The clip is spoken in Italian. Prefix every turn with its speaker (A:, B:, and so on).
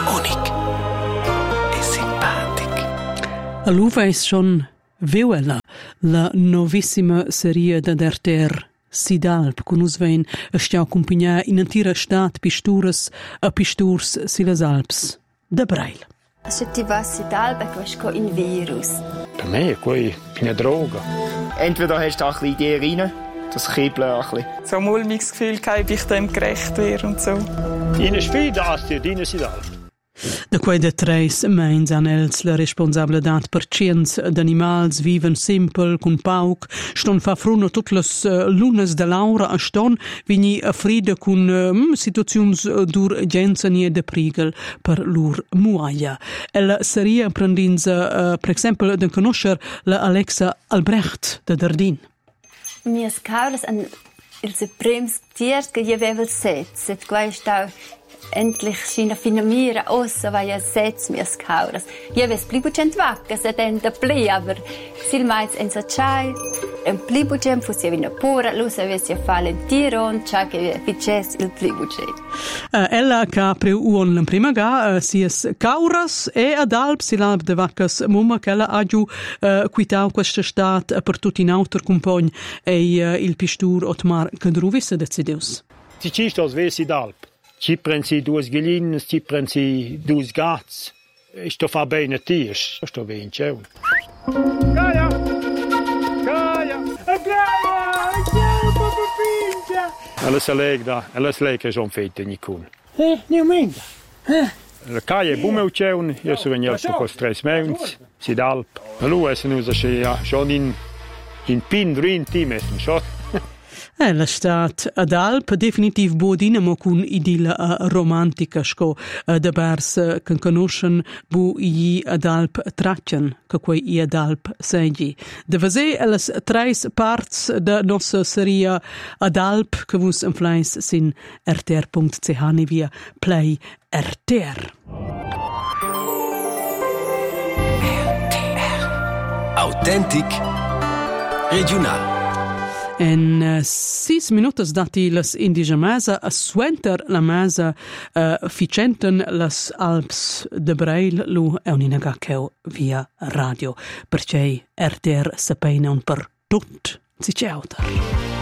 A: unic e simpatic.
B: All'uva è schon Veuela, la novissima serie da RTR Sidalp, con usvein stiamo accompagnare in intera stat pistures a pisturs silas Alps da Breil.
C: Se ti va Sidalp è questo un virus.
D: Per me è qui eine Droge.
E: Entweder hast du auch ein bisschen Idee rein, das Kribbeln ein bisschen.
F: So ein mulmiges Gefühl, ob ich dem gerecht wäre und so.
D: In Sfida in Sidalp.
B: Da quei de treis meins han els la responsabilitat per cients d'animals viven simpel, cun pauc, ston fa fruno tut las lunes de laura a ston, vigni a frida cun situazions d'urgenza nie de prigel per lur muaia. El seria prendinza, per exempel, de conoscer la Alexa Albrecht de Dardin.
C: Mias cauras an ils prims tiers che jeweils set quai stau endlich schien a finamira ossa vai a sets mias cauras. Jeweils plibucent vacca se den da pli, aber silmais en so chai en plibucent fusi vina pura lusa vesi a fare il tiron cha che fices il plibucent.
B: Ella capre uon la prima ga sies cauras e ad alp silab de vaccas mumma che ella agiu quitau questa stat per tutti in autor compagn e il pistur Otmar Kadruvis decideus.
D: Ci cist als vesi d'Alp. Ci prensi duas gallines, ci prensi dus gats. Sto fa bene tiers, sto vinceu.
G: Gaia! Gaia! Papa pincha!
D: Alla slegda son fette nicun.
G: Niumenta.
D: La caia è bumeuceun, io sono venuto con 3 meuns, Sidalp. Ma lui è venuto schon in pin 20 messen, schon.
B: La stat ad Alp definitiv bo dinamo cun idilla romantica sco da bars che conoscen bu i ad Alp traccian che quei i ad Alp segi. De vase las 3 parts da nossa seria ad Alp che vus influens sin rtr.ch via play RTR.
A: Authentic regional.
B: En 6 minutos dati las indigia mesa a suenter la mesa ficenten las Alps de Breil lu è un'inaga cheu via radio perché RTR sapeina un per tut si ciauta.